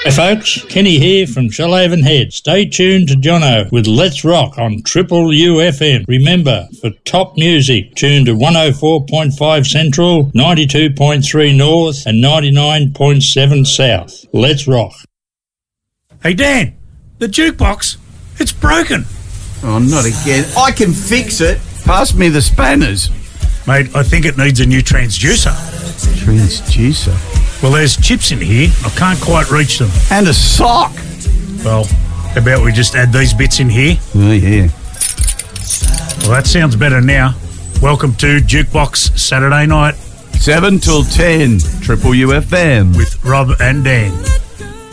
Hey folks, Kenny here from Shoalhaven Head. Stay tuned to Jono with Let's Rock on Triple UFM. Remember, for top music, tune to 104.5 Central, 92.3 North and 99.7 South. Let's rock. Hey Dan, the jukebox, it's broken. Oh, not again. I can fix it. Pass me the spanners. Mate, I think it needs a new transducer. Transducer? Well, there's chips in here. I can't quite reach them. And a sock. Well, how about we just add these bits in here? Oh, yeah. Well, that sounds better now. Welcome to Jukebox Saturday night. 7 till 10, Triple UFM. With Rob and Dan.